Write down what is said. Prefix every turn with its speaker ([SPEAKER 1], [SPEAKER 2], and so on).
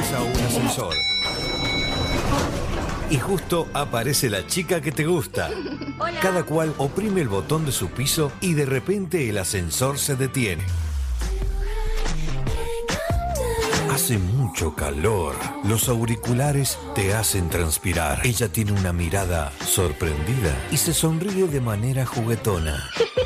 [SPEAKER 1] subís a un ascensor y justo aparece la chica que te gusta.
[SPEAKER 2] Hola.
[SPEAKER 1] Cada cual oprime el botón de su piso y de repente el ascensor se detiene. Hace mucho calor. Los auriculares te hacen transpirar. Ella tiene una mirada sorprendida y se sonríe de manera juguetona.